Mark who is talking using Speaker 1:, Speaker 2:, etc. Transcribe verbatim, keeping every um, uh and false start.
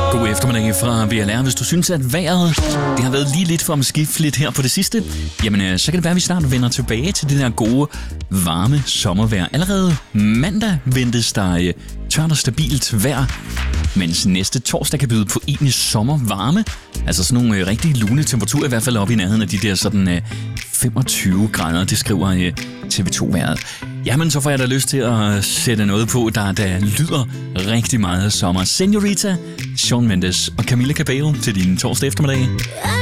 Speaker 1: God eftermiddag fra V L R. Hvis du synes, at vejret det har været lige lidt for omskifteligt her på det sidste, jamen så kan det være, at vi snart vender tilbage til det der gode, varme sommervejr. Allerede mandag ventes der tørt og stabilt vejr, mens næste torsdag kan byde på egentlig sommervarme. Altså sådan nogle rigtig lune temperaturer, i hvert fald oppe i nærheden af de der sådan femogtyve grader, det skriver T V to-vejret. Jamen, så får jeg da lyst til at sætte noget på, der, der lyder rigtig meget sommer. Señorita, Shawn Mendes og Camila Cabello til din torsdag eftermiddag.